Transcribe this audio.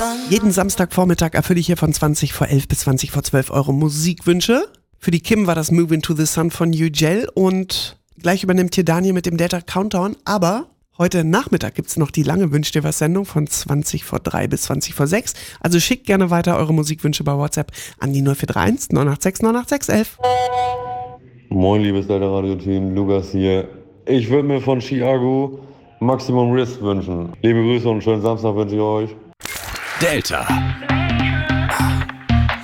Jeden Samstagvormittag erfülle ich hier von 20 vor 11 bis 20 vor 12 eure Musikwünsche. Für die Kim war das Move Into the Sun von Ugel und gleich übernimmt hier Daniel mit dem Data Countdown. Aber heute Nachmittag gibt's noch die lange Wünsch dir was Sendung von 20 vor 3 bis 20 vor 6. Also schickt gerne weiter eure Musikwünsche bei WhatsApp an die 0431 986 986 11. Moin, liebes Delta Radio Team, Lukas hier. Ich würde mir von Chiago Maximum Risk wünschen. Liebe Grüße und einen schönen Samstag wünsche ich euch. Delta.